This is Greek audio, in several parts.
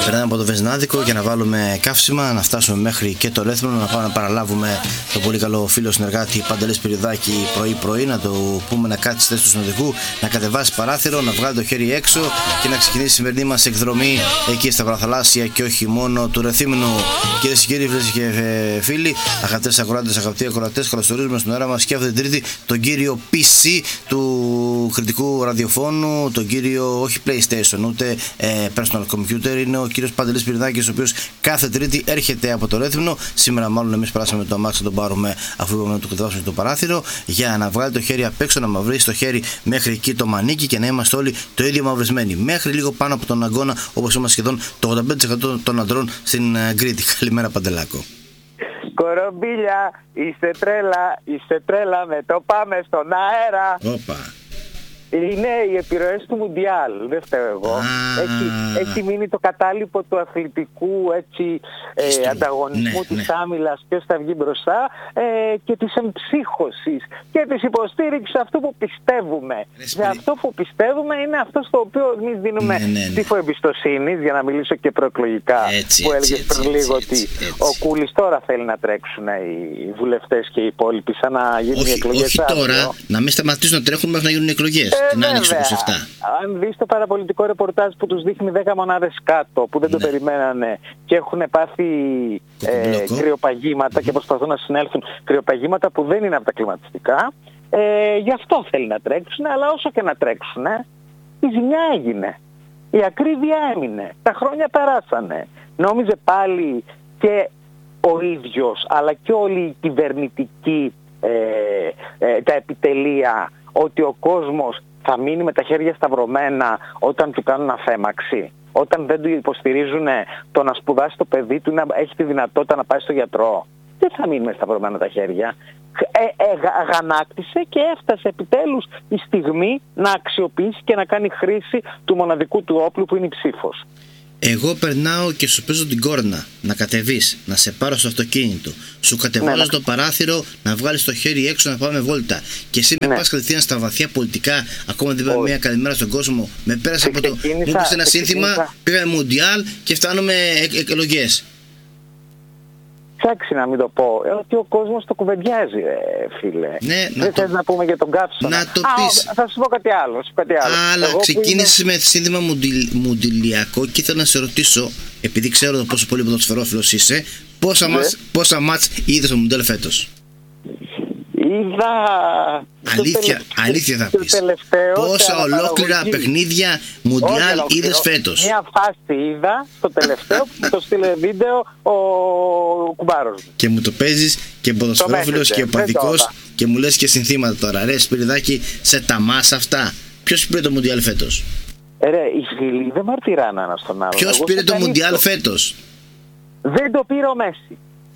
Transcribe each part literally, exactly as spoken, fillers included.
Περνάμε από το Βεζινάδικο για να βάλουμε καύσιμα, να φτάσουμε μέχρι και το Ρέθμνο, να πάμε να παραλάβουμε τον πολύ καλό φίλο συνεργάτη Παντελή Σπυριδάκη πρωί-πρωί, να το πούμε να κάτσει στη θέση του συνοδηγού, να κατεβάσει παράθυρο, να βγάλει το χέρι έξω και να ξεκινήσει η σημερινή μας εκδρομή εκεί στα παραθαλάσσια και όχι μόνο του Ρεθύμνου. Κυρίες και κύριοι, φίλες και φίλοι, αγαπητές ακροάτες, αγαπητοί ακροατές, καλωσορίζουμε στην ώρα μας και αυτή την Τρίτη τον κύριο πι σι του κριτικού ραδιοφώνου, τον κύριο όχι PlayStation ούτε ε, personal computer, είναι ο κύριος Παντελής Σπυριδάκης, ο οποίος κάθε Τρίτη έρχεται από το Ρέθυμνο. Σήμερα, μάλλον, εμείς περάσαμε το αμάξι να τον πάρουμε, αφού είπαμε να του κατεβάσουμε το παράθυρο, για να βγάλει το χέρι απ' έξω, να μαυρίσει το χέρι μέχρι εκεί το μανίκι και να είμαστε όλοι το ίδιο μαυρισμένοι. Μέχρι λίγο πάνω από τον αγκώνα, όπως είμαστε σχεδόν το ογδόντα πέντε τοις εκατό των αντρών στην uh, Κρήτη. Καλημέρα, Παντελάκο. Κορομπίλια, είστε τρέλα, είστε τρέλα, με το πάμε στον αέρα. Όπα. Είναι οι επιρροές του Μουντιάλ, δεν φταίω εγώ. Ah. Έχει, έχει μείνει το κατάλοιπο του αθλητικού έτσι, ε, ανταγωνισμού, ναι, της ναι. άμυλας, ποιος θα βγει μπροστά, ε, και της εμψύχωσης και της υποστήριξης αυτού που πιστεύουμε. Και αυτό που πιστεύουμε είναι αυτό στο οποίο εμείς δίνουμε ναι, ναι, ναι. ψήφο εμπιστοσύνης, για να μιλήσω και προεκλογικά, έτσι, που έλεγες πριν λίγο έτσι, ότι έτσι, έτσι. ο Κούλης τώρα θέλει να τρέξουν οι βουλευτές και οι υπόλοιποι σαν να γίνουν όχι, οι εκλογές. Όχι τώρα, να μην σταματήσουν να τρέχουν μέχρι να γίνουν οι εκλογές. Ε, την Άνοιξη είκοσι επτά. Αν δεις το παραπολιτικό ρεπορτάζ που τους δείχνει δέκα μονάδες κάτω που δεν ναι. το περιμένανε και έχουν πάθει ε, κρυοπαγήματα και προσπαθούν να συνέλθουν, κρυοπαγήματα που δεν είναι από τα κλιματιστικά, ε, γι' αυτό θέλει να τρέξουν, αλλά όσο και να τρέξουν, ε, η ζημιά έγινε, η ακρίβεια έμεινε, τα χρόνια περάσανε. Νόμιζε πάλι και ο ίδιος αλλά και όλοι οι κυβερνητικοί, ε, ε, τα επιτελεία, ότι ο κόσμος θα μείνει με τα χέρια σταυρωμένα όταν του κάνουν αφέμαξη, όταν δεν του υποστηρίζουν το να σπουδάσει το παιδί του, να έχει τη δυνατότητα να πάει στο γιατρό. Δεν θα μείνει με σταυρωμένα τα χέρια. Ε, ε, αγανάκτησε και έφτασε επιτέλους η στιγμή να αξιοποιήσει και να κάνει χρήση του μοναδικού του όπλου που είναι η ψήφος. Εγώ περνάω και σου παίζω την κόρνα να κατεβείς, να σε πάρω στο αυτοκίνητο. Σου κατεβάζω ναι, το παράθυρο, να βγάλεις το χέρι έξω, να πάμε βόλτα. Και εσύ με ναι. πας κατευθείαν στα βαθιά πολιτικά, ακόμα δεν είπαμε μια καλημέρα στον κόσμο. Με πέρασε από το. Μου είπες ένα σύνθημα, πήγαμε Μουντιάλ και φτάνουμε εκλογές. Ψάξει να μην το πω, ε, ότι ο κόσμος το κουβεντιάζει, ε, φίλε. Ναι, δεν το... θες να πούμε για τον καύσωνα. Να το πεις. Α, θα σου πω κάτι άλλο. Σου κάτι άλλο. Αλλά Εγώ ξεκίνησες είμαι... με σύνθημα μουντιλ... μουντιλιακό και ήθελα να σε ρωτήσω, επειδή ξέρω πόσο πολύ ποδοσφαιρόφιλος είσαι, πόσα, ναι. μάτς, πόσα μάτς είδες στο Μουντιάλ φέτος? Είδα... Αλήθεια, τελε... αλήθεια θα πεις. Πόσα ολόκληρα παραγωγή. παιχνίδια Μουντιάλ είδες φέτος? Μια φάση είδα στο τελευταίο που μου το στείλε βίντεο ο κουμπάρος. Και μου το παίζεις και ποδοσφαιρόφιλος και οπαδικός και μου λες και συνθήματα τώρα. Ρε Σπυριδάκη, σε ταμάς αυτά. Ποιος πήρε το Μουντιάλ φέτος? Ρε, οι φίλοι δεν μαρτυράνε ένα στον άλλο. Ποιος πήρε το Μουντιάλ φέτος? Δεν το πήρε ο Μέση.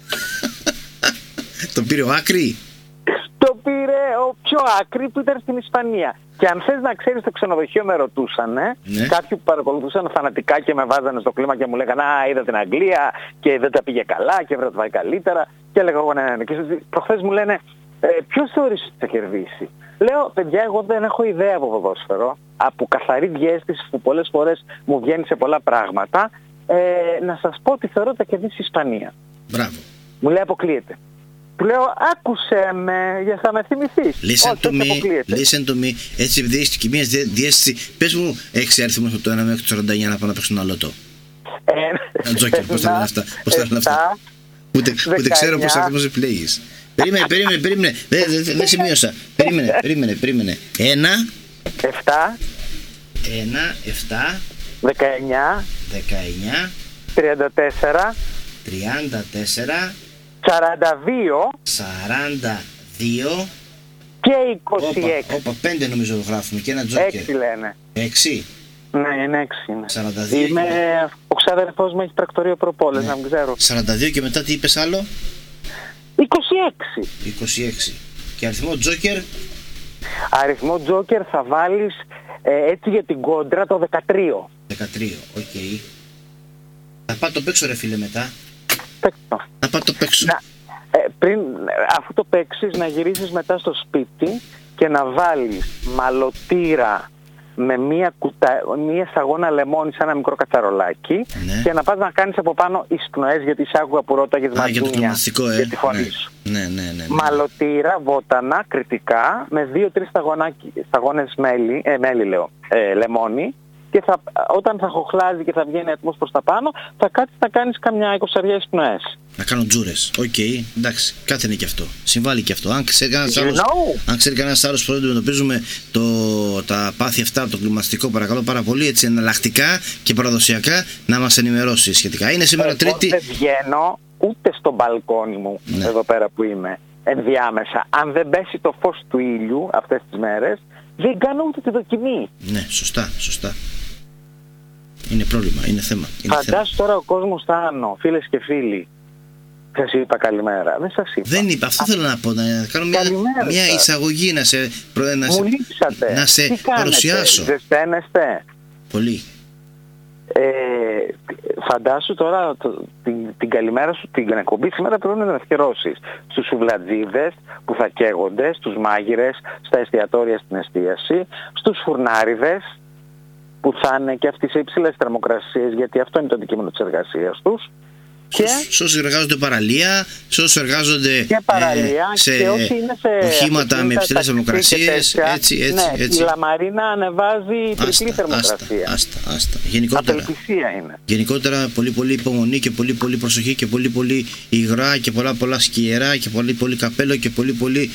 Το πήρε ο Άκρη? Το πήρε ο πιο άκρη που ήταν στην Ισπανία. Και αν θες να ξέρεις, το ξενοδοχείο με ρωτούσαν, ε, ναι. κάποιοι που παρακολουθούσαν φανατικά και με βάζανε στο κλίμα και μου λέγανε «Α, είδα την Αγγλία και δεν τα πήγε καλά και έπρεπε να τα πάει καλύτερα». Και έλεγα εγώ «Ναι, ναι, ναι». Και προχθές μου λένε ε, «Ποιος θεωρείς ότι θα κερδίσει?» Λέω «Παιδιά, εγώ δεν έχω ιδέα από ποδόσφαιρο, από καθαρή διαίσθηση που πολλές φορές μου βγαίνει σε πολλά πράγματα, ε, να σας πω ότι θεωρώ ότι θα κερδίσει η Ισπανία». Μπράβο. Μου λέει «Αποκλείεται». Του λέω άκουσε με για να με θυμηθείς. Listen to me, listen to me. Έτσι επειδή έχεις και μια διέστηση, πες μου έξι αριθμούς από το ένα μέχρι το σαράντα εννιά να πάω να παίξω ένα λότο. Ένα τζόκερ, πώς θα λένε αυτά? Πώς θα λένε αυτά? Ούτε ξέρω πώς αριθμούς επιλέγεις. Περίμενε, περίμενε, περίμενε. Δεν σημείωσα. Περίμενε, περίμενε, περίμενε. Ένα. Εφτά. Ένα, εφτά. Δεκαεννιά. Δεκαεννιά. Τριάντα τέσσερα. Τριάντα τέσσερα. σαράντα δύο. σαράντα δύο. Και είκοσι έξι. Όπα, πέντε νομίζω γράφουμε και ένα τζόκερ. Έξι λένε. Έξι. Ναι, είναι έξι. Είναι. σαράντα δύο. Είμαι... Ο ξάδερφός μου έχει τρακτορείο προπόλες, ναι. να μην ξέρω. σαράντα δύο και μετά τι είπες άλλο? είκοσι έξι. είκοσι έξι. Και αριθμό τζόκερ? Αριθμό τζόκερ θα βάλεις ε, έτσι για την κόντρα το δεκατρία. δεκατρία, οκ. Okay. Θα πάω το παίξω ρε φίλε μετά. Παίξω. Να πάω το παίξω. Να, ε, πριν, αφού το παίξεις, να γυρίσεις μετά στο σπίτι και να βάλεις μαλωτήρα με μία, κουτα... μία σταγόνα λεμόνι σε ένα μικρό κατσαρολάκι, ναι. Και να πας να κάνεις από πάνω εισπνοές, γιατί εισάγουγα που ρώταγες μαντούνια ε. για τη φωνή ναι. σου. Ναι, ναι, ναι, ναι. Μαλωτήρα, βότανα, κριτικά, με δύο-τρεις σταγόνες μέλι, ε, μέλι λέω, ε, λεμόνι, και θα, όταν θα χοχλάζει και θα βγαίνει ατμός προς τα πάνω, θα κάτσεις να κάνεις καμιά εικοσαριά εισπνοές. Να κάνω τζούρες. Οκ, okay, εντάξει, κάθε είναι και αυτό. Συμβάλλει και αυτό. Αν ξέρει κανένας άλλος, αν ξέρει κανένας άλλος που αντιμετωπίζουμε το, τα πάθη αυτά από το κλιματιστικό, παρακαλώ πάρα πολύ, έτσι εναλλακτικά και παραδοσιακά, να μας ενημερώσει σχετικά. Είναι σήμερα Εγώ Τρίτη. Δεν βγαίνω ούτε στο μπαλκόνι μου, ναι. Εδώ πέρα που είμαι, ενδιάμεσα. Αν δεν πέσει το φως του ήλιου αυτές τις μέρες, δεν κάνω ούτε τη δοκιμή. Ναι, σωστά, σωστά. Είναι πρόβλημα, είναι θέμα. Φαντάσου τώρα ο κόσμος θα άνω, φίλες και φίλοι. Σας είπα καλημέρα. Δεν σας είπα. Δεν είπα. Αυτό Α, θέλω να πω. Να κάνω μια, μια εισαγωγή να σε, προ, να Μου σε, λείψατε. να σε Τι παρουσιάσω. Ζεσταίνεστε. Πολύ. Ε, φαντάσου τώρα το, την, την καλημέρα σου, την εκπομπή σήμερα πρέπει να την αφιερώσεις στους σουβλατζίδες που θα καίγονται, στους μάγειρες, στα εστιατόρια στην εστίαση, στους φουρνάριδες που θα είναι και αυτοί σε υψηλές θερμοκρασίες, γιατί αυτό είναι το αντικείμενο της εργασίας τους. Και σε όσοι εργάζονται παραλία, σε όσοι εργάζονται και παραλία, ε, σε, και όσοι είναι σε οχήματα με υψηλές θερμοκρασίες, έτσι, έτσι, ναι, έτσι. Η λαμαρίνα ανεβάζει τριπλή θερμοκρασία. Άστα, άστα, άστα. Γενικότερα, απελπισία είναι. Γενικότερα πολύ πολύ υπομονή και πολύ πολύ προσοχή και πολύ πολύ υγρά και πολλά πολλά σκιερά και πολύ πολύ καπέλο και πολύ πολύ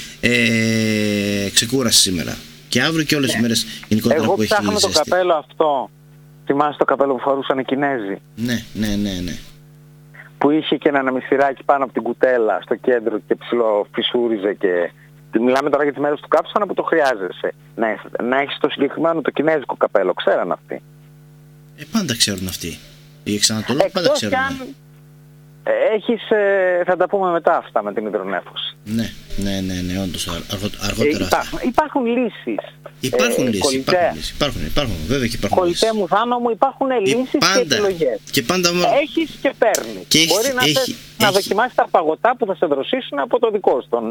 ε, ξεκούραση σήμερα. Και αύριο και όλες τις μέρες γενικότερα Εγώ που έχει ψάχνω το καπέλο αυτό. Θυμάσαι το καπέλο που φορούσαν οι Κινέζοι? Ναι, ναι, ναι, ναι. Που είχε και ένα αναμυστηράκι πάνω από την κουτέλα στο κέντρο και ψηλό φυσούριζε και... Μιλάμε τώρα για τις μέρες του κάψανα που το χρειάζεσαι. Να, να έχεις το συγκεκριμένο το κινέζικο καπέλο. Ξέραν αυτοί. Ε, πάντα ξέρουν αυτοί. Οι εξανατολών πάντα ξέρουν. Αν έχεις, ε, θα τα πούμε μετά αυτά με την υδρονέφωση. Ναι, ναι, ναι, ναι, όντως αργο, αργότερα. Ε, υπάρχουν, υπάρχουν λύσεις. Υπάρχουν ε, λύσεις, υπάρχουν λύσεις, υπάρχουν, υπάρχουν, βέβαια και υπάρχουν κολλητέ λύσεις. μου, Θάνο μου, υπάρχουν λύσεις πάντα, και επιλογές. Και πάντα... Έχεις και παίρνεις. Και Μπορεί έχει, να, έχει, θες, έχει, να έχει. δοκιμάσεις τα παγωτά που θα σε δροσίσουν από το δικό στον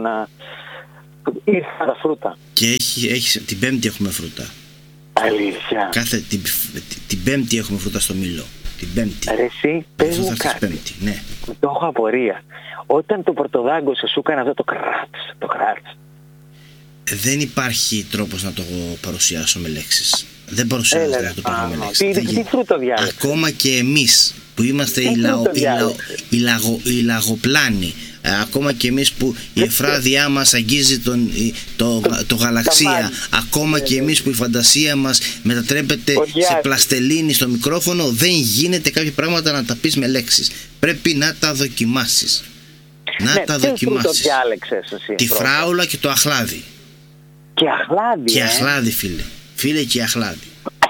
ή τα φρούτα. Και έχει, έχει, την Πέμπτη έχουμε φρούτα. Αλήθεια. Κάθε, την, την Πέμπτη έχουμε φρούτα στο Μήλο. Την Πέμπτη. Ρε εσύ, πες μου κάτι. Πέμπτη, ναι. Το έχω απορία. Όταν το πορτοδάγκωσε σου έκανε αυτό το κράτς, το κράτς. Δεν υπάρχει τρόπος να το παρουσιάσω με λέξεις. Δεν παρουσιάζεται να το πράγμα με λέξεις. Τι, τι φρούτο διάλεξες? Ακόμα και εμείς που είμαστε οι, λαο, οι, λαο, οι, λαγο, οι λαγοπλάνοι, ακόμα και εμείς που η εφράδιά μας αγγίζει τον, το, το, το γαλαξία, ακόμα και εμείς που η φαντασία μας μετατρέπεται σε πλαστελίνη στο μικρόφωνο, δεν γίνεται κάποια πράγματα να τα πεις με λέξεις. Πρέπει να τα δοκιμάσεις. Να ναι, τα δοκιμάσεις. Εσύ, τη πρώτα. Φράουλα και το αχλάδι. Και αχλάδι, Και ε? αχλάδι, φίλε. Φίλε, και αχλάδι.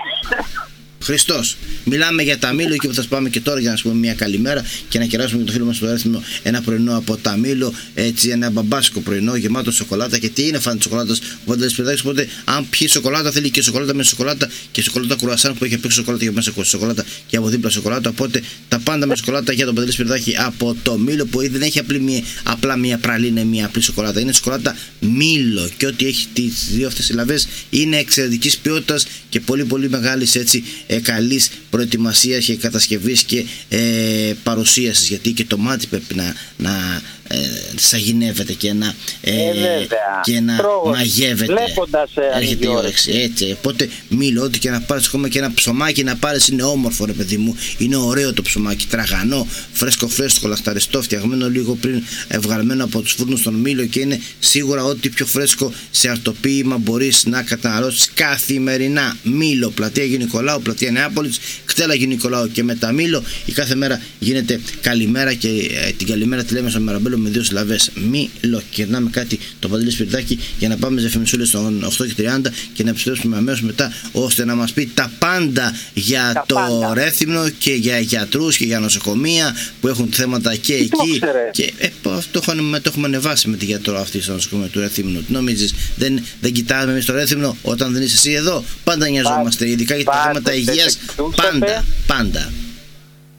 Χριστός. Μιλάμε για Ταμήλο και που θα σπάμε και τώρα για να σου πούμε μια καλημέρα και να κεράσουμε με το φίλο μας στο Έθιμο ένα πρωινό από Ταμήλο. Έτσι, ένα μπαμπάσκο πρωινό γεμάτο σοκολάτα. Και τι είναι φαν τη σοκολάτα ο Παντελής Πυριδάκης. Οπότε, αν πιει σοκολάτα, θέλει και σοκολάτα με σοκολάτα και σοκολάτα κουρασάν που έχει απ' έξω σοκολάτα και μέσα σοκολάτα και από δίπλα σοκολάτα. Οπότε, τα πάντα με σοκολάτα για τον Παντελή Πυριδάκη από το Μήλο που δεν έχει απλή μια, απλά μια πραλίνα, μια απλή σοκολάτα. Είναι σοκολάτα Μήλο και ό,τι έχει τις δύο αυτές συλλαβές είναι εξαιρετικής ποιότητας και πολύ πολύ μεγάλης έτσι ε, καλής προετοιμασίας και κατασκευής και ε, παρουσίασης, γιατί και το μάτι πρέπει να, να ε, σαγηνεύεται και να, ε, ε, και να Τρόγος, μαγεύεται. Βλέποντας ε, έρχεται η όρεξη, έτσι. Οπότε Μήλο, ό,τι και να πάρεις, ακόμα και ένα ψωμάκι να πάρεις, είναι όμορφο ρε παιδί μου, είναι ωραίο το ψωμάκι, τραγανό, φρέσκο φρέσκο, λαχταριστό, φτιαγμένο λίγο πριν, ε, βγαλμένο από τους φούρνους των Μήλο και είναι σίγουρα ό,τι πιο φρέσκο σε αρτοποίημα μπορείς να καταναλώσεις καθημερινά. Μήλο, πλατεία Αγίου Νικολάου, πλατεία Νεάπολης, κτέλα Αγίου Νικολάου και μετά Μήλο. Η κάθε μέρα γίνεται καλημέρα και ε, την καλημέρα τη λέμε στο Μεραμπέλο με δύο συλλαβές. Μήλο. Κερνάμε κάτι το Παντελή Σπυριδάκη για να πάμε σε φεμισούλες των οκτώ και τριάντα και να επιστρέψουμε αμέσως μετά ώστε να μας πει τα πάντα για τα το πάντα. Ρέθυμνο και για γιατρούς και για νοσοκομεία που έχουν θέματα και τι εκεί. Και ε, αυτό το έχουμε ανεβάσει με τη γιατρό αυτή στο νοσοκομείο του Ρέθυμνου. Τι νομίζεις, δεν, δεν κοιτάμε εμείς το Ρέθυμνο όταν δεν είσαι εσύ εδώ? Πάντα νοιαζόμαστε, ειδικά για τα θέματα υγείας. Πάντα, πάντα. Ε,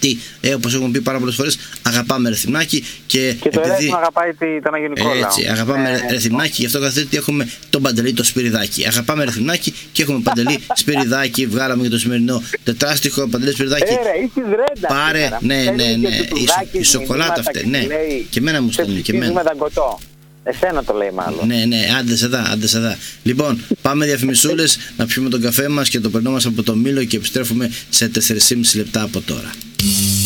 γιατί, ε, όπως έχουμε πει πάρα πολλές φορές, αγαπάμε Ρεθυμνάκη. Και, και το Ρέθυμνο αγαπάει τον Άγιο Νικόλαο. Έτσι, αγαπάμε ε, Ρεθυμνάκη, γι' αυτό καθότι έχουμε τον Παντελή το Σπυριδάκη. Αγαπάμε Ρεθυμνάκη και έχουμε Παντελή Σπυριδάκη. Βγάλαμε και το σημερινό τετράστιχο Παντελή Σπυριδάκη. Ε, πάρε, ναι, ναι, ναι, η, η σοκολάτα αυτή. Ναι, και εμένα μου στέλνει. Και εμένα. Εσένα το λέει μάλλον. Ναι, ναι, άντε σε δά, άντε σε δά. Λοιπόν, πάμε διαφημισούλες, να πιούμε τον καφέ μας και το περνό μας από το Μήλο και επιστρέφουμε σε τέσσερα και μισό λεπτά από τώρα.